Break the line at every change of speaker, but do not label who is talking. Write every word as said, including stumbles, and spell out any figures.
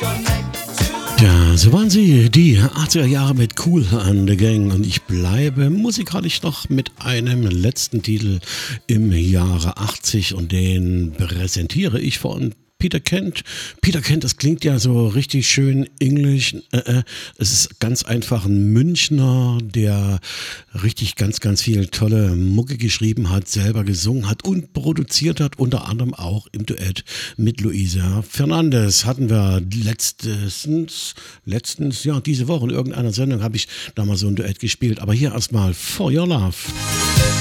Ja, so waren sie, die achtziger Jahre mit Kool and the Gang. Und ich bleibe musikalisch noch mit einem letzten Titel im Jahre achtzig und den präsentiere ich von Peter Kent. Peter Kent, das klingt ja so richtig schön englisch. Äh, äh, es ist ganz einfach ein Münchner, der richtig ganz, ganz viel tolle Mucke geschrieben hat, selber gesungen hat und produziert hat, unter anderem auch im Duett mit Luisa Fernandes. Hatten wir letztens, letztens, ja, diese Woche in irgendeiner Sendung habe ich da mal so ein Duett gespielt. Aber hier erstmal For Your Love.